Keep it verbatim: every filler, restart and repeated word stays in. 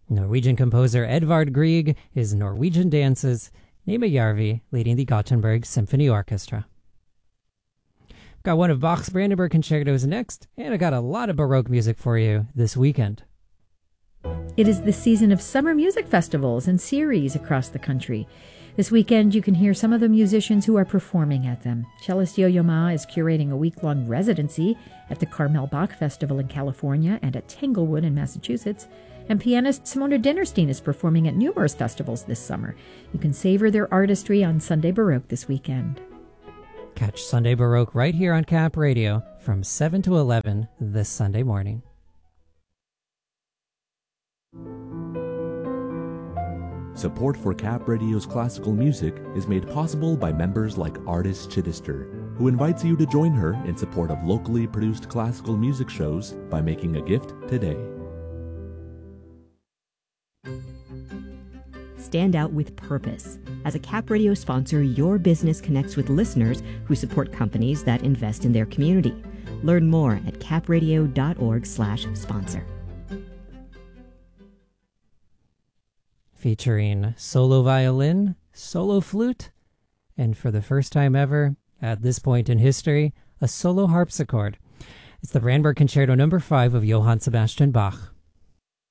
Norwegian composer Edvard Grieg, his Norwegian dances, Nema Järvi leading the Gothenburg Symphony Orchestra. Got one of Bach's Brandenburg concertos next, and I got a lot of Baroque music for you this weekend. It is the season of summer music festivals and series across the country. This weekend, you can hear some of the musicians who are performing at them. Cellist Yo-Yo Ma is curating a week-long residency at the Carmel Bach Festival in California and at Tanglewood in Massachusetts. And pianist Simona Dinnerstein is performing at numerous festivals this summer. You can savor their artistry on Sunday Baroque this weekend. Catch Sunday Baroque right here on Cap Radio from seven to eleven this Sunday morning. Support for Cap Radio's classical music is made possible by members like Artist Chittister, who invites you to join her in support of locally produced classical music shows by making a gift today. Stand out with purpose. As a Cap Radio sponsor, your business connects with listeners who support companies that invest in their community. Learn more at capradio.org slash sponsor. Featuring solo violin, solo flute, and for the first time ever, at this point in history, a solo harpsichord. It's the Brandenburg Concerto number five of Johann Sebastian Bach.